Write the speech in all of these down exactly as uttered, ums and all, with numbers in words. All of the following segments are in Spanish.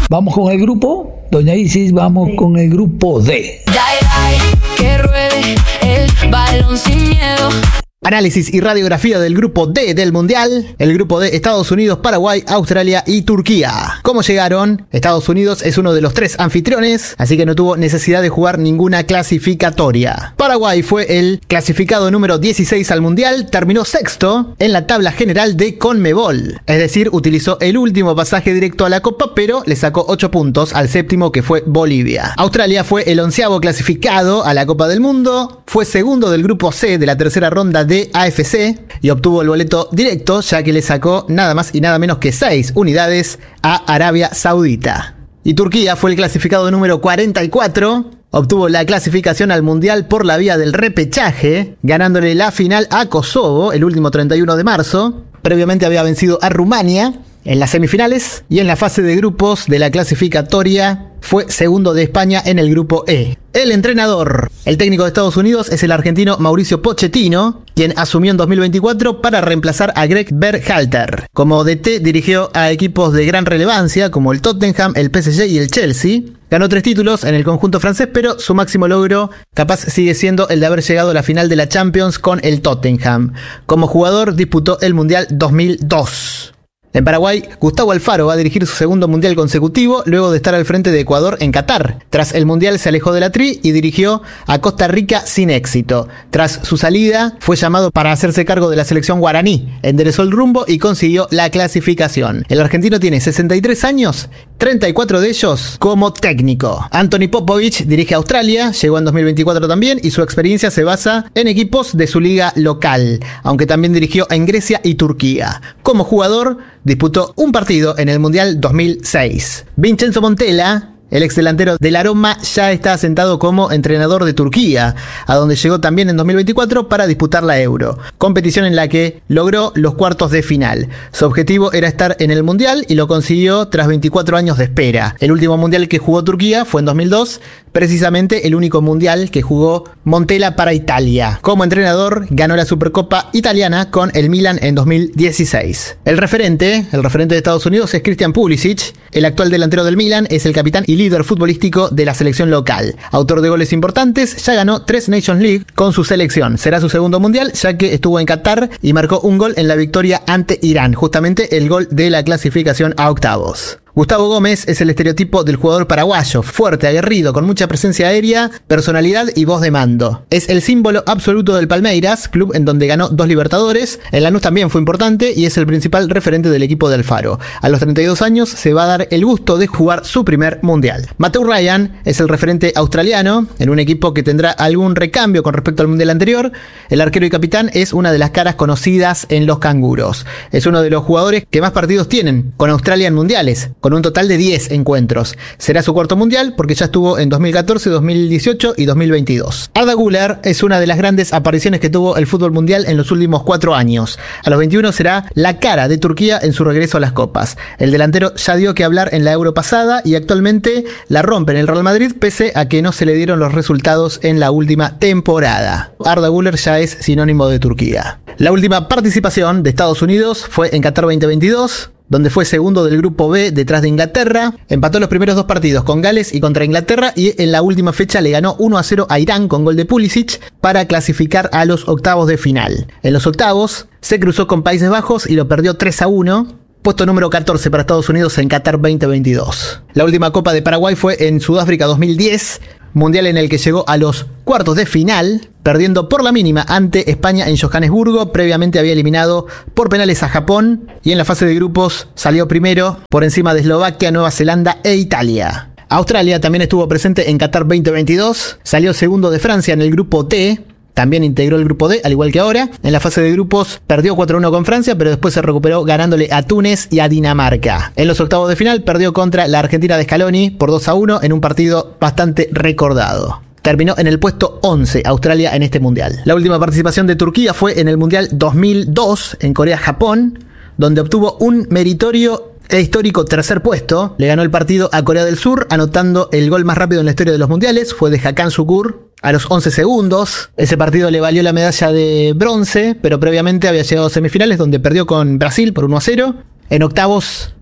Vamos con el grupo, doña Isis, vamos sí. con el grupo D. Dai, dai, que ruede el balón sin miedo. Análisis y radiografía del grupo D del Mundial. El grupo D, Estados Unidos, Paraguay, Australia y Turquía. ¿Cómo llegaron? Estados Unidos es uno de los tres anfitriones, así que no tuvo necesidad de jugar ninguna clasificatoria. Paraguay fue el clasificado número dieciséis al Mundial, terminó sexto en la tabla general de CONMEBOL. Es decir, utilizó el último pasaje directo a la Copa, pero le sacó ocho puntos al séptimo, que fue Bolivia. Australia fue el onceavo clasificado a la Copa del Mundo, fue segundo del grupo C de la tercera ronda de A F C y obtuvo el boleto directo, ya que le sacó nada más y nada menos que seis unidades a Arabia Saudita. Y Turquía fue el clasificado número cuarenta y cuatro, obtuvo la clasificación al Mundial por la vía del repechaje, ganándole la final a Kosovo el último treinta y uno de marzo. Previamente había vencido a Rumania en las semifinales y en la fase de grupos de la clasificatoria fue segundo de España en el grupo E. El entrenador, el técnico de Estados Unidos, es el argentino Mauricio Pochettino, quien asumió en dos mil veinticuatro para reemplazar a Greg Berhalter. Como D T dirigió a equipos de gran relevancia como el Tottenham, el P S G y el Chelsea. Ganó tres títulos en el conjunto francés, pero su máximo logro capaz sigue siendo el de haber llegado a la final de la Champions con el Tottenham. Como jugador disputó el Mundial dos mil dos. En Paraguay, Gustavo Alfaro va a dirigir su segundo mundial consecutivo luego de estar al frente de Ecuador en Qatar. Tras el mundial se alejó de la Tri y dirigió a Costa Rica sin éxito. Tras su salida fue llamado para hacerse cargo de la selección guaraní, enderezó el rumbo y consiguió la clasificación. El argentino tiene sesenta y tres años, treinta y cuatro de ellos como técnico. Anthony Popovich dirige a Australia, llegó en dos mil veinticuatro también y su experiencia se basa en equipos de su liga local, aunque también dirigió en Grecia y Turquía. Como jugador, disputó un partido en el Mundial dos mil seis. Vincenzo Montella, el ex delantero de la Roma, ya está asentado como entrenador de Turquía, a donde llegó también en dos mil veinticuatro para disputar la Euro, competición en la que logró los cuartos de final. Su objetivo era estar en el Mundial y lo consiguió tras veinticuatro años de espera. El último Mundial que jugó Turquía fue en dos mil dos, precisamente el único Mundial que jugó Montella para Italia. Como entrenador, ganó la Supercopa italiana con el Milan en dos mil dieciséis. El referente, el referente de Estados Unidos es Christian Pulisic, el actual delantero del Milan, es el capitán y líder futbolístico de la selección local. Autor de goles importantes, ya ganó tres Nations League con su selección. Será su segundo mundial, ya que estuvo en Qatar y marcó un gol en la victoria ante Irán, justamente el gol de la clasificación a octavos. Gustavo Gómez es el estereotipo del jugador paraguayo, fuerte, aguerrido, con mucha presencia aérea, personalidad y voz de mando. Es el símbolo absoluto del Palmeiras, club en donde ganó dos Libertadores. En Lanús también fue importante y es el principal referente del equipo de Alfaro. A los treinta y dos años se va a dar el gusto de jugar su primer mundial. Matthew Ryan es el referente australiano, en un equipo que tendrá algún recambio con respecto al mundial anterior. El arquero y capitán es una de las caras conocidas en los canguros. Es uno de los jugadores que más partidos tienen con Australia en mundiales, con un total de diez encuentros. Será su cuarto mundial porque ya estuvo en dos mil catorce, dos mil dieciocho y dos mil veintidós. Arda Güler es una de las grandes apariciones que tuvo el fútbol mundial en los últimos cuatro años. A los veintiuno será la cara de Turquía en su regreso a las copas. El delantero ya dio que hablar en la Euro pasada y actualmente la rompe en el Real Madrid pese a que no se le dieron los resultados en la última temporada. Arda Güler ya es sinónimo de Turquía. La última participación de Estados Unidos fue en Qatar veinte veintidós, donde fue segundo del grupo B detrás de Inglaterra. Empató los primeros dos partidos con Gales y contra Inglaterra y en la última fecha le ganó uno a cero a Irán con gol de Pulisic para clasificar a los octavos de final. En los octavos se cruzó con Países Bajos y lo perdió tres a uno. Puesto número catorce para Estados Unidos en Qatar veinte veintidós. La última Copa de Paraguay fue en Sudáfrica dos mil diez, mundial en el que llegó a los cuartos de final, perdiendo por la mínima ante España en Johannesburgo. Previamente había eliminado por penales a Japón y en la fase de grupos salió primero por encima de Eslovaquia, Nueva Zelanda e Italia. Australia también estuvo presente en Qatar veinte veintidós, salió segundo de Francia en el grupo T. También integró el grupo D, al igual que ahora. En la fase de grupos perdió cuatro a uno con Francia, pero después se recuperó ganándole a Túnez y a Dinamarca. En los octavos de final perdió contra la Argentina de Scaloni por dos a uno en un partido bastante recordado. Terminó en el puesto once Australia en este mundial. La última participación de Turquía fue en el mundial dos mil dos en Corea-Japón, donde obtuvo un meritorio e histórico tercer puesto. Le ganó el partido a Corea del Sur, anotando el gol más rápido en la historia de los mundiales. Fue de Hakan Şükür a los once segundos. Ese partido le valió la medalla de bronce, pero previamente había llegado a semifinales donde perdió con Brasil por uno a cero. En octavos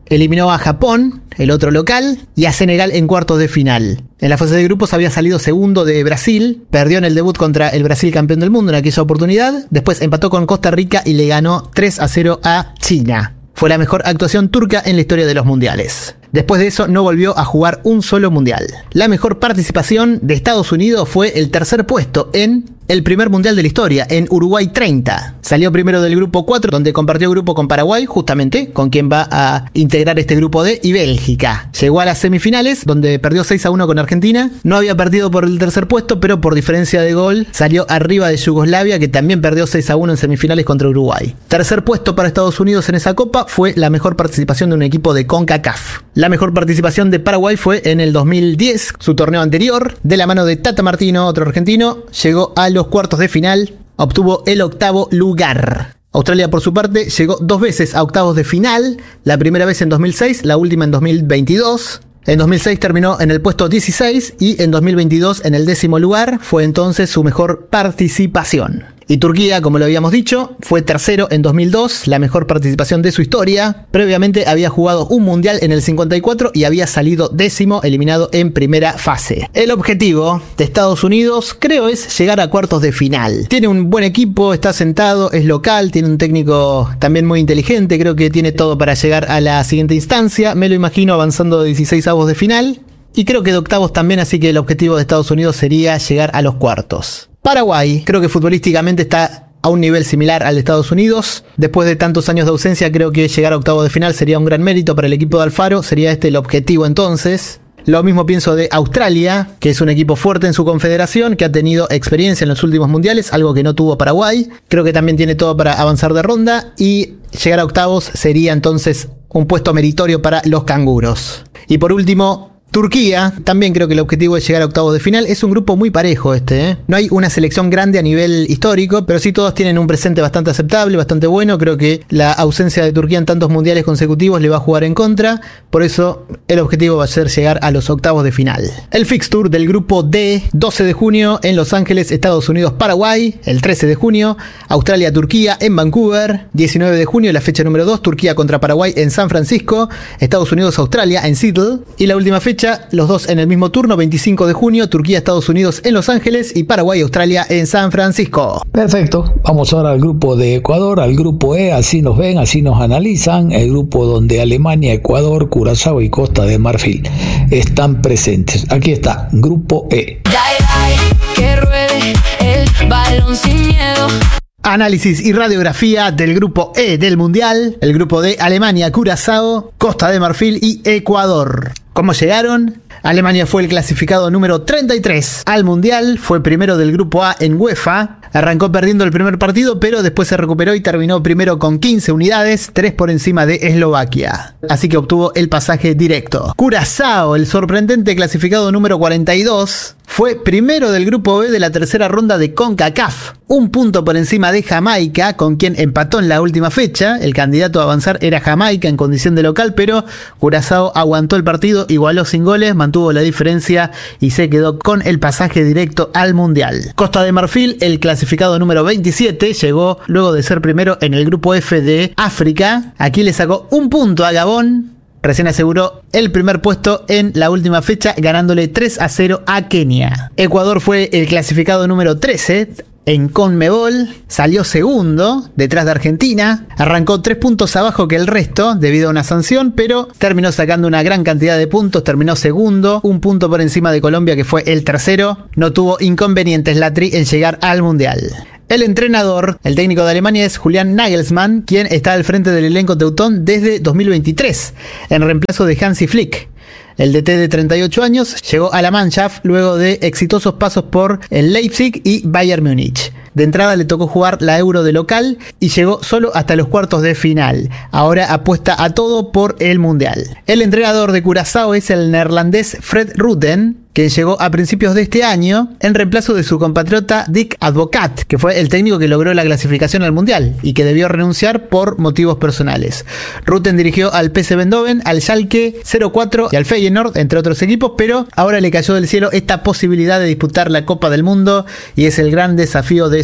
eliminó a Japón, el otro local, y a Senegal en cuartos de final. En la fase de grupos había salido segundo de Brasil, perdió en el debut contra el Brasil campeón del mundo en aquella oportunidad, después empató con Costa Rica y le ganó tres a cero a China. Fue la mejor actuación turca en la historia de los mundiales. Después de eso no volvió a jugar un solo mundial. La mejor participación de Estados Unidos fue el tercer puesto en el primer mundial de la historia, en Uruguay treinta. Salió primero del grupo cuatro, donde compartió grupo con Paraguay, justamente, con quien va a integrar este grupo D, y Bélgica. Llegó a las semifinales, donde perdió seis a uno con Argentina. No había perdido por el tercer puesto, pero por diferencia de gol salió arriba de Yugoslavia, que también perdió seis a uno en semifinales contra Uruguay. Tercer puesto para Estados Unidos en esa copa fue la mejor participación de un equipo de CONCACAF. La mejor participación de Paraguay fue en el dos mil diez, su torneo anterior. De la mano de Tata Martino, otro argentino, llegó a los cuartos de final, obtuvo el octavo lugar. Australia, por su parte, llegó dos veces a octavos de final, la primera vez en dos mil seis, la última en dos mil veintidós. En dos mil seis terminó en el puesto dieciséis y en dos mil veintidós en el décimo lugar. Fue entonces su mejor participación. Y Turquía, como lo habíamos dicho, fue tercero en dos mil dos, la mejor participación de su historia. Previamente había jugado un mundial en el cincuenta y cuatro y había salido décimo, eliminado en primera fase. El objetivo de Estados Unidos, creo, es llegar a cuartos de final. Tiene un buen equipo, está sentado, es local, tiene un técnico también muy inteligente, creo que tiene todo para llegar a la siguiente instancia. Me lo imagino avanzando de dieciséis avos de final. Y creo que de octavos también, así que el objetivo de Estados Unidos sería llegar a los cuartos. Paraguay, creo que futbolísticamente está a un nivel similar al de Estados Unidos. Después de tantos años de ausencia, creo que llegar a octavos de final sería un gran mérito para el equipo de Alfaro. Sería este el objetivo entonces. Lo mismo pienso de Australia, que es un equipo fuerte en su confederación, que ha tenido experiencia en los últimos mundiales, algo que no tuvo Paraguay. Creo que también tiene todo para avanzar de ronda y llegar a octavos sería entonces un puesto meritorio para los canguros. Y por último, Turquía, también creo que el objetivo es llegar a octavos de final. Es un grupo muy parejo este, ¿eh? No hay una selección grande a nivel histórico, pero sí todos tienen un presente bastante aceptable, bastante bueno. Creo que la ausencia de Turquía en tantos mundiales consecutivos le va a jugar en contra. Por eso el objetivo va a ser llegar a los octavos de final. El fixture del grupo D, doce de junio en Los Ángeles, Estados Unidos, Paraguay. El trece de junio, Australia, Turquía en Vancouver. diecinueve de junio, la fecha número dos, Turquía contra Paraguay en San Francisco. Estados Unidos, Australia en Seattle. Y la última fecha, los dos en el mismo turno, veinticinco de junio, Turquía, Estados Unidos en Los Ángeles y Paraguay, Australia en San Francisco. Perfecto, vamos ahora al grupo de Ecuador, al grupo E, así nos ven, así nos analizan, el grupo donde Alemania, Ecuador, Curazao y Costa de Marfil están presentes. Aquí está, grupo E. Dai, dai, que ruede el balón sin miedo. Análisis y radiografía del grupo E del Mundial, el grupo de Alemania, Curazao, Costa de Marfil y Ecuador. ¿Cómo llegaron? Alemania fue el clasificado número treinta y tres al Mundial, fue primero del grupo A en UEFA, arrancó perdiendo el primer partido, pero después se recuperó y terminó primero con quince unidades, tres por encima de Eslovaquia. Así que obtuvo el pasaje directo. Curazao, el sorprendente clasificado número cuarenta y dos, fue primero del grupo B de la tercera ronda de CONCACAF, un punto por encima de Jamaica, con quien empató en la última fecha. El candidato a avanzar era Jamaica en condición de local, pero Curazao aguantó el partido, igualó sin goles, mantuvo la diferencia y se quedó con el pasaje directo al Mundial. Costa de Marfil, el clasificado número veintisiete, llegó luego de ser primero en el grupo F de África. Aquí le sacó un punto a Gabón. Recién aseguró el primer puesto en la última fecha, ganándole tres a cero a Kenia. Ecuador fue el clasificado número trece en CONMEBOL, salió segundo detrás de Argentina, arrancó tres puntos abajo que el resto debido a una sanción, pero terminó sacando una gran cantidad de puntos, terminó segundo, un punto por encima de Colombia que fue el tercero. No tuvo inconvenientes la Tri en llegar al Mundial. El entrenador, el técnico de Alemania, es Julian Nagelsmann, quien está al frente del elenco teutón desde dos mil veintitrés, en reemplazo de Hansi Flick. El D T de treinta y ocho años llegó a la Mannschaft luego de exitosos pasos por el Leipzig y Bayern Múnich. De entrada le tocó jugar la Euro de local y llegó solo hasta los cuartos de final. Ahora apuesta a todo por el Mundial. El entrenador de Curazao es el neerlandés Fred Rutten, que llegó a principios de este año en reemplazo de su compatriota Dick Advocat, que fue el técnico que logró la clasificación al Mundial y que debió renunciar por motivos personales. Rutten dirigió al P S V Eindhoven, al Schalke cero cuatro y al Feyenoord, entre otros equipos, pero ahora le cayó del cielo esta posibilidad de disputar la Copa del Mundo y es el gran desafío de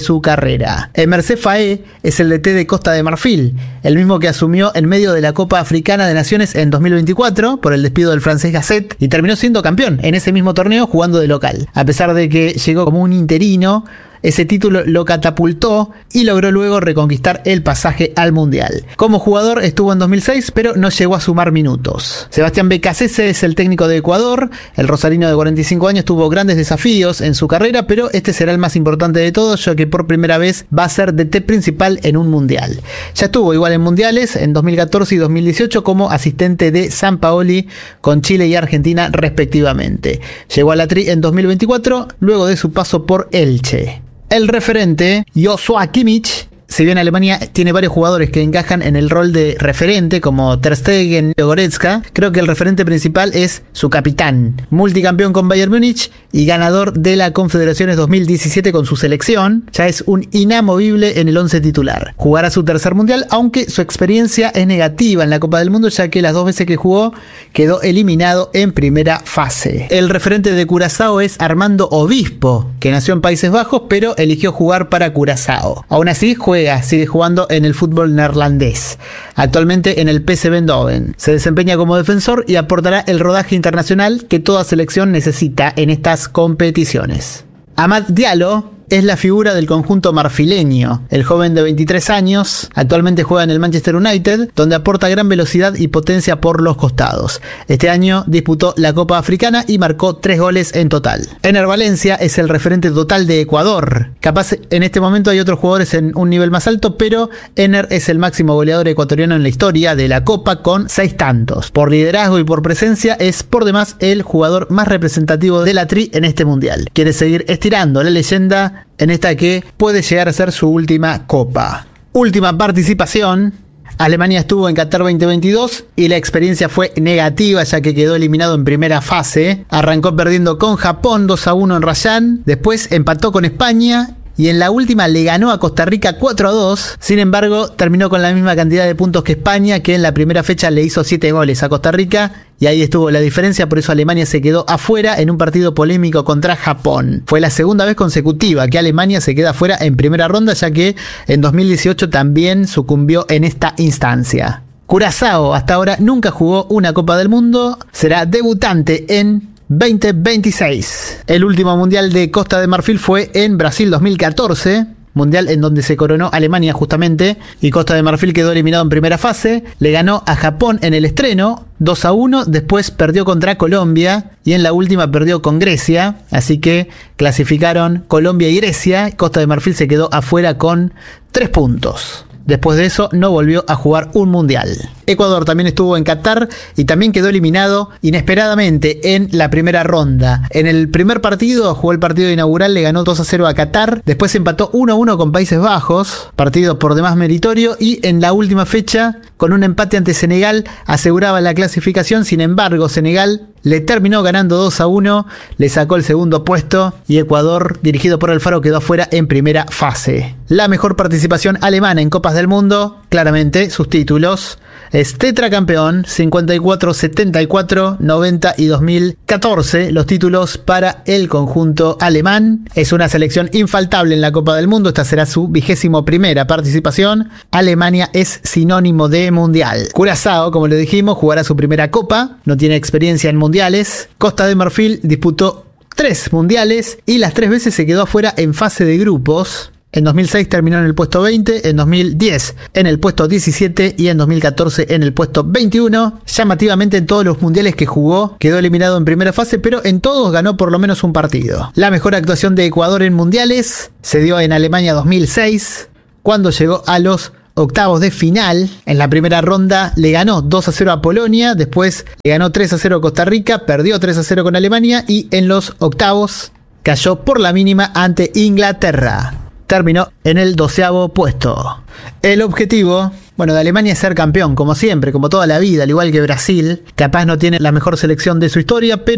su carrera. Emerse Faé es el D T de Costa de Marfil, el mismo que asumió en medio de la Copa Africana de Naciones en dos mil veinticuatro por el despido del francés Gasset y terminó siendo campeón en ese mismo torneo jugando de local. A pesar de que llegó como un interino, ese título lo catapultó y logró luego reconquistar el pasaje al Mundial. Como jugador estuvo en dos mil seis, pero no llegó a sumar minutos. Sebastián Becasese es el técnico de Ecuador. El rosarino de cuarenta y cinco años tuvo grandes desafíos en su carrera, pero este será el más importante de todos, ya que por primera vez va a ser D T principal en un Mundial. Ya estuvo igual en Mundiales en dos mil catorce y dos mil dieciocho como asistente de Sampaoli con Chile y Argentina respectivamente. Llegó a la Tri en dos mil veinticuatro luego de su paso por Elche. El referente, Joshua Kimmich, si bien Alemania tiene varios jugadores que encajan en el rol de referente, como Ter Stegen o Goretzka, creo que el referente principal es su capitán, multicampeón con Bayern Múnich y ganador de la Confederaciones dos mil diecisiete con su selección. Ya es un inamovible en el once titular. Jugará su tercer mundial, aunque su experiencia es negativa en la Copa del Mundo, ya que las dos veces que jugó quedó eliminado en primera fase. El referente de Curazao es Armando Obispo, que nació en Países Bajos, pero eligió jugar para Curazao. Aún así, juega sigue jugando en el fútbol neerlandés, actualmente en el P S V Eindhoven. Se desempeña como defensor y aportará el rodaje internacional que toda selección necesita en estas competiciones. Amad Diallo es la figura del conjunto marfileño. El joven de veintitrés años actualmente juega en el Manchester United, donde aporta gran velocidad y potencia por los costados. Este año disputó la Copa Africana y marcó tres goles en total. Ener Valencia es el referente total de Ecuador. Capaz en este momento hay otros jugadores en un nivel más alto, pero Ener es el máximo goleador ecuatoriano en la historia de la Copa con seis tantos. Por liderazgo y por presencia es por demás el jugador más representativo de la Tri en este mundial. Quiere seguir estirando la leyenda en esta que puede llegar a ser su última Copa. Última participación. Alemania estuvo en Qatar veinte veintidós y la experiencia fue negativa, ya que quedó eliminado en primera fase. Arrancó perdiendo con Japón dos a uno en Rayán, después empató con España y en la última le ganó a Costa Rica cuatro a dos. Sin embargo, terminó con la misma cantidad de puntos que España, que en la primera fecha le hizo siete goles a Costa Rica, y ahí estuvo la diferencia. Por eso Alemania se quedó afuera en un partido polémico contra Japón. Fue la segunda vez consecutiva que Alemania se queda afuera en primera ronda, ya que en dos mil dieciocho también sucumbió en esta instancia. Curazao hasta ahora nunca jugó una Copa del Mundo, será debutante en veinte veintiséis. El último mundial de Costa de Marfil fue en Brasil dos mil catorce, mundial en donde se coronó Alemania justamente, y Costa de Marfil quedó eliminado en primera fase. Le ganó a Japón en el estreno dos a uno, después perdió contra Colombia y en la última perdió con Grecia, así que clasificaron Colombia y Grecia. Costa de Marfil se quedó afuera con tres puntos. Después de eso no volvió a jugar un mundial. Ecuador también estuvo en Qatar y también quedó eliminado inesperadamente en la primera ronda. En el primer partido, jugó el partido inaugural, le ganó dos a cero a Qatar. Después empató uno a uno con Países Bajos, partido por demás meritorio. Y en la última fecha, con un empate ante Senegal, aseguraba la clasificación. Sin embargo, Senegal le terminó ganando dos a uno, le sacó el segundo puesto y Ecuador, dirigido por Alfaro, quedó afuera en primera fase. La mejor participación alemana en Copas del Mundo, claramente sus títulos. Es tetracampeón, cincuenta y cuatro, setenta y cuatro, noventa y dos mil catorce, los títulos para el conjunto alemán. Es una selección infaltable en la Copa del Mundo, esta será su vigésimo primera participación. Alemania es sinónimo de mundial. Curazao, como le dijimos, jugará su primera Copa, no tiene experiencia en mundiales. Costa de Marfil disputó tres mundiales y las tres veces se quedó afuera en fase de grupos. En dos mil seis terminó en el puesto veinte, en dos mil diez en el puesto diecisiete y en dos mil catorce en el puesto veintiuno. Llamativamente, en todos los mundiales que jugó quedó eliminado en primera fase, pero en todos ganó por lo menos un partido. La mejor actuación de Ecuador en mundiales se dio en Alemania dos mil seis, cuando llegó a los octavos de final. En la primera ronda le ganó dos a cero a Polonia, después le ganó tres a cero a Costa Rica, perdió tres a cero con Alemania y en los octavos cayó por la mínima ante Inglaterra. Terminó en el doceavo puesto. El objetivo, bueno, de Alemania es ser campeón, como siempre, como toda la vida, al igual que Brasil. Capaz no tiene la mejor selección de su historia, pero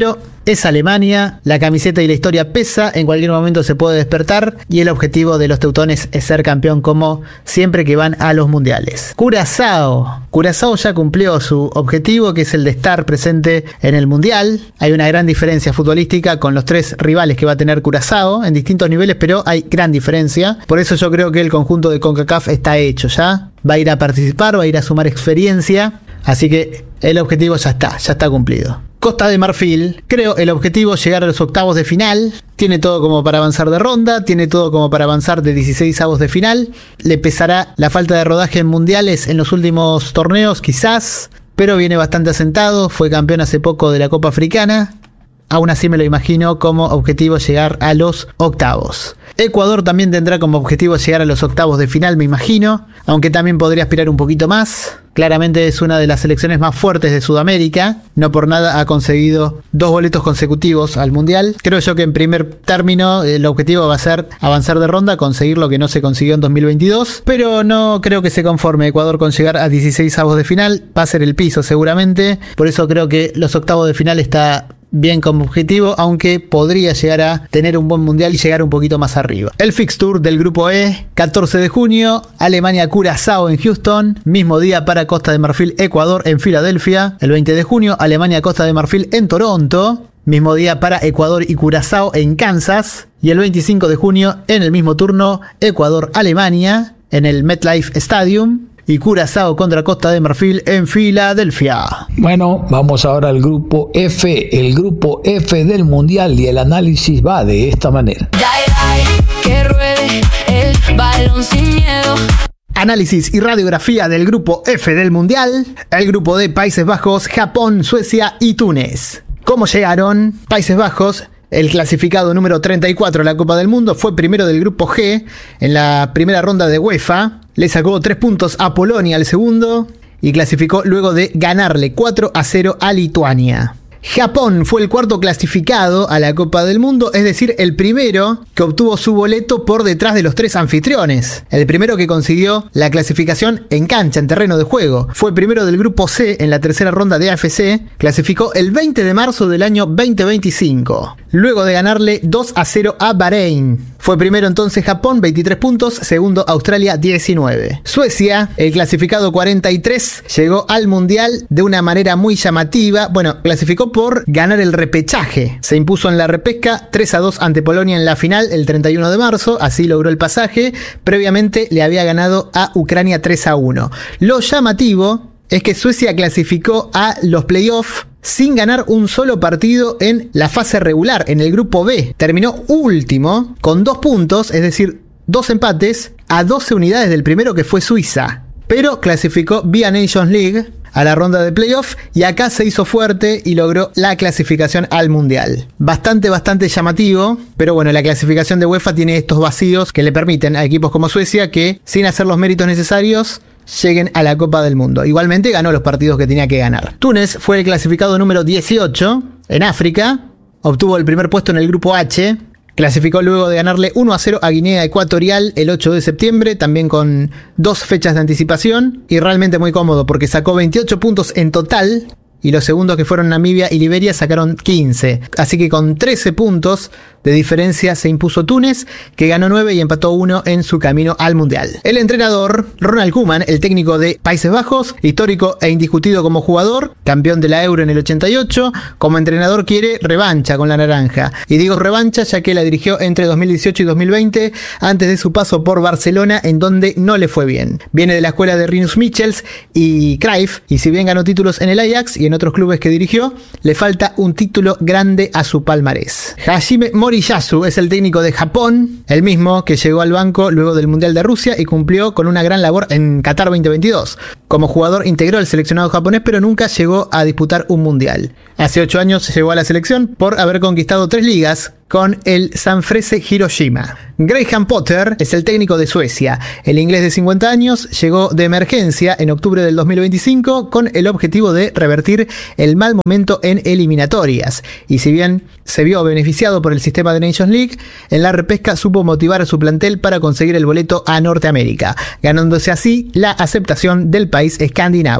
es Alemania, la camiseta y la historia pesa, en cualquier momento se puede despertar y el objetivo de los teutones es ser campeón como siempre que van a los mundiales. Curazao, Curazao ya cumplió su objetivo, que es el de estar presente en el mundial. Hay una gran diferencia futbolística con los tres rivales que va a tener Curazao en distintos niveles, pero hay gran diferencia. Por eso yo creo que el conjunto de CONCACAF está hecho ya. Va a ir a participar, va a ir a sumar experiencia. Así que el objetivo ya está, ya está cumplido. Costa de Marfil, creo el objetivo es llegar a los octavos de final. Tiene todo como para avanzar de ronda, tiene todo como para avanzar de dieciséis avos de final. Le pesará la falta de rodaje en mundiales en los últimos torneos, quizás, pero viene bastante asentado. Fue campeón hace poco de la Copa Africana. Aún así me lo imagino como objetivo llegar a los octavos. Ecuador también tendrá como objetivo llegar a los octavos de final, me imagino, aunque también podría aspirar un poquito más. Claramente es una de las selecciones más fuertes de Sudamérica. No por nada ha conseguido dos boletos consecutivos al Mundial. Creo yo que en primer término el objetivo va a ser avanzar de ronda, conseguir lo que no se consiguió en dos mil veintidós. Pero no creo que se conforme Ecuador con llegar a dieciséis avos de final. Va a ser el piso seguramente. Por eso creo que los octavos de final está bien como objetivo, aunque podría llegar a tener un buen mundial y llegar un poquito más arriba. El fixture del grupo E, catorce de junio, Alemania-Curazao en Houston, mismo día para Costa de Marfil, Ecuador en Filadelfia. El veinte de junio, Alemania-Costa de Marfil en Toronto, mismo día para Ecuador y Curazao en Kansas. Y el veinticinco de junio, en el mismo turno, Ecuador-Alemania en el MetLife Stadium. Y Curazao contra Costa de Marfil en Filadelfia. Bueno, vamos ahora al grupo F, el grupo F del Mundial, y el análisis va de esta manera. Dai, dai, que ruede el balón sin miedo. Análisis y radiografía del grupo F del Mundial. El grupo de Países Bajos, Japón, Suecia y Túnez. ¿Cómo llegaron? Países Bajos, el clasificado número treinta y cuatro a la Copa del Mundo, fue primero del grupo G en la primera ronda de UEFA. Le sacó tres puntos a Polonia al segundo y clasificó luego de ganarle cuatro a cero a Lituania. Japón fue el cuarto clasificado a la Copa del Mundo, es decir, el primero que obtuvo su boleto por detrás de los tres anfitriones. El primero que consiguió la clasificación en cancha, en terreno de juego. Fue primero del grupo C en la tercera ronda de A F C. Clasificó el veinte de marzo del año veinte veinticinco. Luego de ganarle dos a cero a Bahrein. Fue primero entonces Japón, veintitrés puntos. Segundo Australia, diecinueve. Suecia, el clasificado cuarenta y tres, llegó al Mundial de una manera muy llamativa. Bueno, clasificó por ganar el repechaje. Se impuso en la repesca tres a dos ante Polonia en la final el treinta y uno de marzo, así logró el pasaje. Previamente le había ganado a Ucrania tres a uno. Lo llamativo es que Suecia clasificó a los playoffs sin ganar un solo partido en la fase regular, en el grupo B. Terminó último con dos puntos, es decir, dos empates a doce unidades del primero, que fue Suiza. Pero clasificó vía Nations League a la ronda de playoff y acá se hizo fuerte y logró la clasificación al Mundial. Bastante, bastante llamativo, pero bueno, la clasificación de UEFA tiene estos vacíos que le permiten a equipos como Suecia que, sin hacer los méritos necesarios, lleguen a la Copa del Mundo. Igualmente ganó los partidos que tenía que ganar. Túnez fue el clasificado número dieciocho en África, obtuvo el primer puesto en el grupo H. Clasificó luego de ganarle uno a cero a Guinea Ecuatorial el ocho de septiembre, también con dos fechas de anticipación, y realmente muy cómodo porque sacó veintiocho puntos en total y los segundos, que fueron Namibia y Liberia, sacaron quince. Así que con trece puntos de diferencia se impuso Túnez, que ganó nueve y empató uno en su camino al Mundial. El entrenador, Ronald Koeman, el técnico de Países Bajos, histórico e indiscutido como jugador, campeón de la Euro en el ochenta y ocho, como entrenador quiere revancha con la naranja. Y digo revancha ya que la dirigió entre dos mil dieciocho y dos mil veinte, antes de su paso por Barcelona, en donde no le fue bien. Viene de la escuela de Rinus Michels y Cruyff, y si bien ganó títulos en el Ajax y en otros clubes que dirigió, le falta un título grande a su palmarés. Hajime Moriyasu es el técnico de Japón, el mismo que llegó al banco luego del Mundial de Rusia y cumplió con una gran labor en Qatar veinte veintidós. Como jugador integró el seleccionado japonés, pero nunca llegó a disputar un Mundial. Hace ocho años llegó a la selección por haber conquistado tres ligas con el Sanfrecce Hiroshima. Graham Potter es el técnico de Suecia. El inglés de cincuenta años llegó de emergencia en octubre del dos mil veinticinco con el objetivo de revertir el mal momento en eliminatorias. Y si bien se vio beneficiado por el sistema de Nations League, en la repesca supo motivar a su plantel para conseguir el boleto a Norteamérica, ganándose así la aceptación del país escandinavo.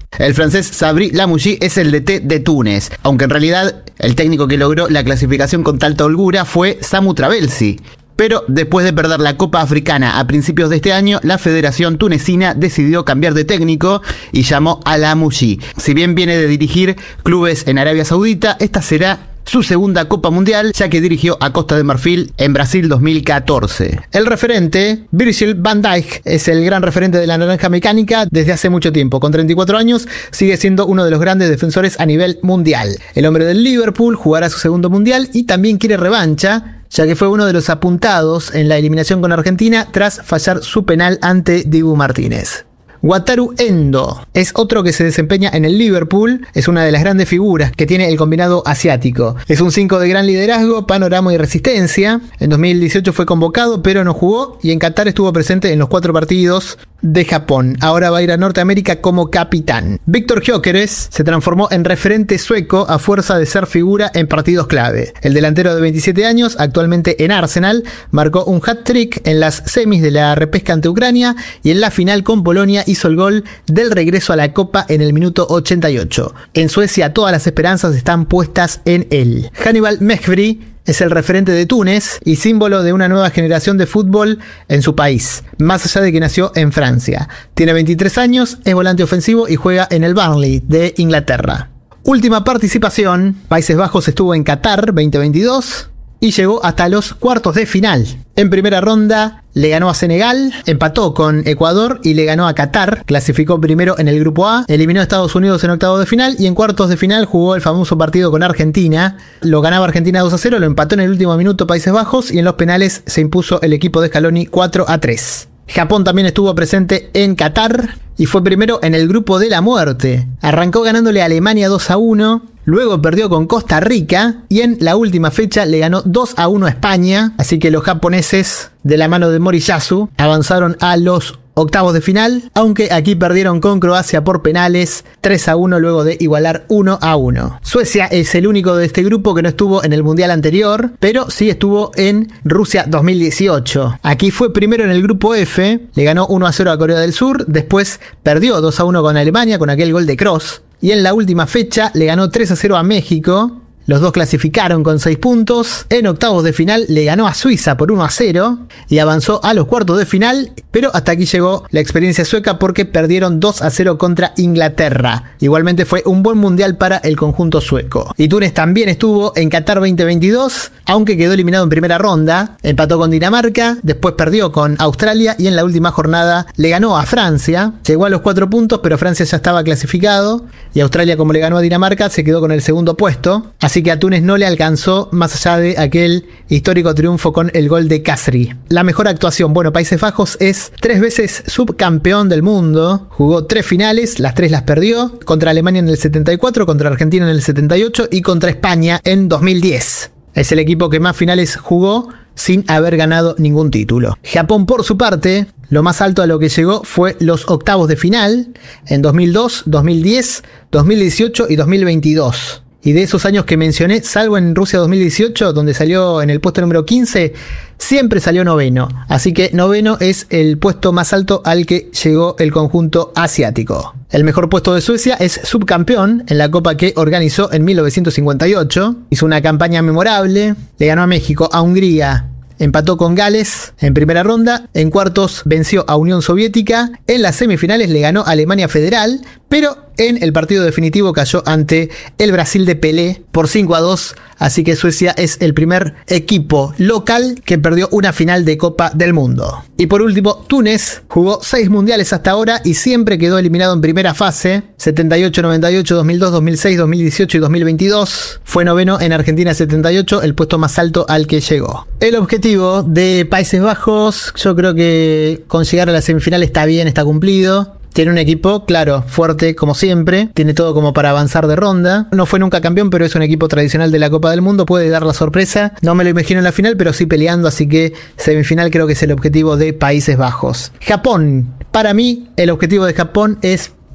El francés Sabri Lamouchi es el D T de Túnez, aunque en realidad el técnico que logró la clasificación con tanta holgura fue Samu Trabelsi. Pero después de perder la Copa Africana a principios de este año, la Federación Tunecina decidió cambiar de técnico y llamó a Lamouchi. Si bien viene de dirigir clubes en Arabia Saudita, esta será su segunda Copa Mundial, ya que dirigió a Costa de Marfil en Brasil dos mil catorce. El referente, Virgil van Dijk, es el gran referente de la naranja mecánica desde hace mucho tiempo. Con treinta y cuatro años, sigue siendo uno de los grandes defensores a nivel mundial. El hombre del Liverpool jugará su segundo Mundial y también quiere revancha, ya que fue uno de los apuntados en la eliminación con Argentina tras fallar su penal ante Dibu Martínez. Wataru Endo es otro que se desempeña en el Liverpool, es una de las grandes figuras que tiene el combinado asiático. Es un cinco de gran liderazgo, panorama y resistencia. En dos mil dieciocho fue convocado, pero no jugó, y en Qatar estuvo presente en los cuatro partidos de Japón. Ahora va a ir a Norteamérica como capitán. Víctor Gyökeres se transformó en referente sueco a fuerza de ser figura en partidos clave. El delantero de veintisiete años, actualmente en Arsenal, marcó un hat-trick en las semis de la repesca ante Ucrania y en la final con Polonia hizo el gol del regreso a la Copa en el minuto ochenta y ocho. En Suecia todas las esperanzas están puestas en él. Hannibal Mejbri es el referente de Túnez y símbolo de una nueva generación de fútbol en su país, más allá de que nació en Francia. Tiene veintitrés años, es volante ofensivo y juega en el Burnley de Inglaterra. Última participación, Países Bajos estuvo en Qatar veinte veintidós y llegó hasta los cuartos de final. En primera ronda le ganó a Senegal, empató con Ecuador y le ganó a Qatar. Clasificó primero en el grupo A, eliminó a Estados Unidos en octavos de final y en cuartos de final jugó el famoso partido con Argentina. Lo ganaba Argentina dos a cero, lo empató en el último minuto Países Bajos y en los penales se impuso el equipo de Scaloni cuatro a tres. Japón también estuvo presente en Qatar y fue primero en el grupo de la muerte. Arrancó ganándole a Alemania dos a uno. Luego perdió con Costa Rica y en la última fecha le ganó dos a uno a España. Así que los japoneses, de la mano de Moriyasu, avanzaron a los octavos de final, aunque aquí perdieron con Croacia por penales tres a uno luego de igualar uno a uno. Suecia es el único de este grupo que no estuvo en el mundial anterior, pero sí estuvo en Rusia dos mil dieciocho. Aquí fue primero en el grupo F, le ganó uno a cero a Corea del Sur, después perdió dos a uno con Alemania con aquel gol de Kroos. Y en la última fecha le ganó tres a cero a México. Los dos clasificaron con seis puntos. En octavos de final le ganó a Suiza por uno a cero y avanzó a los cuartos de final, pero hasta aquí llegó la experiencia sueca porque perdieron dos a cero contra Inglaterra. Igualmente fue un buen mundial para el conjunto sueco. Y Túnez también estuvo en Qatar veinte veintidós, aunque quedó eliminado en primera ronda. Empató con Dinamarca, después perdió con Australia y en la última jornada le ganó a Francia. Llegó a los cuatro puntos, pero Francia ya estaba clasificado y Australia, como le ganó a Dinamarca, se quedó con el segundo puesto. Así que a Túnez no le alcanzó más allá de aquel histórico triunfo con el gol de Kasri. La mejor actuación, bueno, Países Bajos es tres veces subcampeón del mundo, jugó tres finales, las tres las perdió, contra Alemania en el setenta y cuatro, contra Argentina en el setenta y ocho y contra España en dos mil diez. Es el equipo que más finales jugó sin haber ganado ningún título. Japón, por su parte, lo más alto a lo que llegó fue los octavos de final en dos mil dos, dos mil diez, dos mil dieciocho y dos mil veintidós. Y de esos años que mencioné, salvo en Rusia dos mil dieciocho, donde salió en el puesto número quince, siempre salió noveno. Así que noveno es el puesto más alto al que llegó el conjunto asiático. El mejor puesto de Suecia es subcampeón en la copa que organizó en mil novecientos cincuenta y ocho. Hizo una campaña memorable, le ganó a México, a Hungría. Empató con Gales en primera ronda, en cuartos venció a Unión Soviética, en las semifinales le ganó a Alemania Federal, pero en el partido definitivo cayó ante el Brasil de Pelé por cinco a dos, así que Suecia es el primer equipo local que perdió una final de Copa del Mundo. Y por último, Túnez jugó seis mundiales hasta ahora y siempre quedó eliminado en primera fase, setenta y ocho, noventa y ocho, dos mil dos, dos mil seis, dos mil dieciocho y dos mil veintidós. Fue noveno en Argentina setenta y ocho, el puesto más alto al que llegó. El objetivo de Países Bajos, yo creo que con llegar a la semifinal está bien, está cumplido. Tiene un equipo, claro, fuerte como siempre. Tiene todo como para avanzar de ronda. No fue nunca campeón, pero es un equipo tradicional de la Copa del Mundo. Puede dar la sorpresa. No me lo imagino en la final, pero sí peleando. Así que semifinal creo que es el objetivo de Países Bajos. Japón. Para mí, el objetivo de Japón es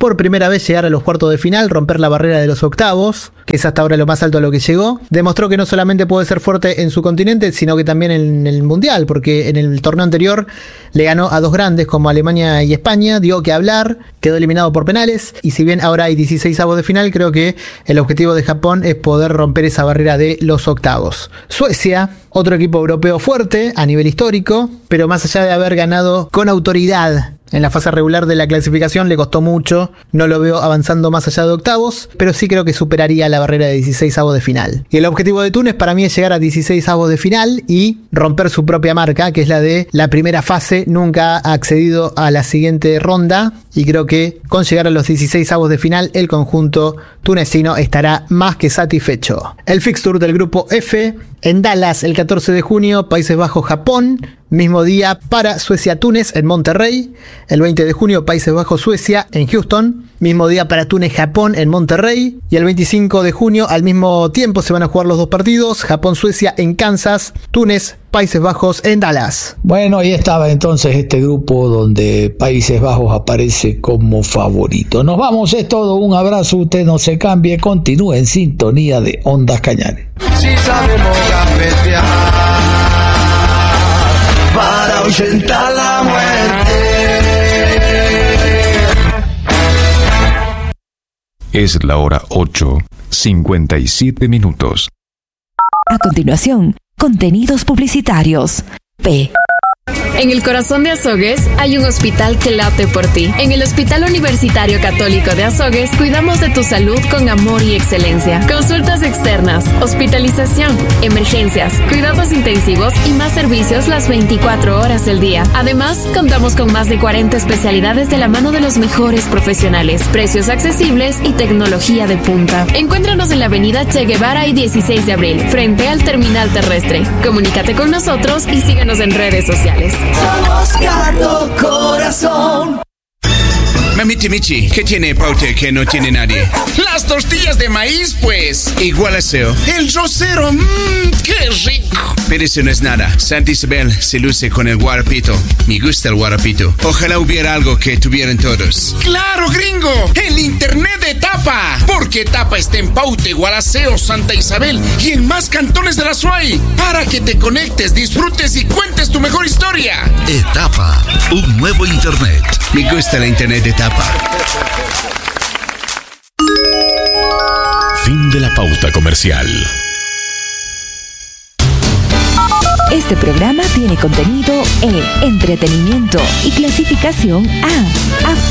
por primera vez llegar a los cuartos de final, romper la barrera de los octavos, que es hasta ahora lo más alto a lo que llegó. Demostró que no solamente puede ser fuerte en su continente, sino que también en el mundial, porque en el torneo anterior le ganó a dos grandes como Alemania y España, dio que hablar, quedó eliminado por penales, y si bien ahora hay dieciséis avos de final, creo que el objetivo de Japón es poder romper esa barrera de los octavos. Suecia, otro equipo europeo fuerte a nivel histórico, pero más allá de haber ganado con autoridad en la fase regular de la clasificación, le costó mucho, no lo veo avanzando más allá de octavos, pero sí creo que superaría la barrera de dieciséis avos de final. Y el objetivo de Túnez para mí es llegar a dieciséis avos de final y romper su propia marca, que es la de la primera fase, nunca ha accedido a la siguiente ronda, y creo que con llegar a los dieciséis avos de final, el conjunto tunecino estará más que satisfecho. El fixture del grupo F, en Dallas el catorce de junio, Países Bajos-Japón. Mismo día para Suecia-Túnez en Monterrey. El veinte de junio, Países Bajos-Suecia en Houston. Mismo día para Túnez-Japón en Monterrey. Y el veinticinco de junio, al mismo tiempo, se van a jugar los dos partidos. Japón-Suecia en Kansas. Túnez, Países Bajos en Dallas. Bueno, ahí estaba entonces este grupo donde Países Bajos aparece como favorito. Nos vamos, es todo. Un abrazo, usted no se cambie. Continúe en sintonía de Ondas Cañares. Si sabemos cafetear para ahuyentar la muerte. Es la hora ocho, cincuenta y siete minutos. A continuación, contenidos publicitarios. P. En el corazón de Azogues hay un hospital que late por ti. En el Hospital Universitario Católico de Azogues cuidamos de tu salud con amor y excelencia. Consultas externas, hospitalización, emergencias, cuidados intensivos y más servicios las veinticuatro horas del día. Además, contamos con más de cuarenta especialidades de la mano de los mejores profesionales, precios accesibles y tecnología de punta. Encuéntranos en la avenida Che Guevara y dieciséis de abril, frente al terminal terrestre. Comunícate con nosotros y síguenos en redes sociales. Somos Gato Corazón. Mamiti Michi, ¿qué tiene Paute que no tiene nadie? Las tortillas de maíz, pues. Igual aseo. El rosero, mmm, qué rico. Pero eso no es nada. Santa Isabel se luce con el guarapito. Me gusta el guarapito. Ojalá hubiera algo que tuvieran todos. ¡Claro, gringo! El internet de Tapa. Porque Tapa está en Paute, Gualaceo, Santa Isabel y en más cantones de la S U A Y. Para que te conectes, disfrutes y cuentes tu mejor historia. Etapa, un nuevo internet. Me gusta la internet de Tapa. Fin de la pauta comercial. Este programa tiene contenido E, entretenimiento y clasificación A, apto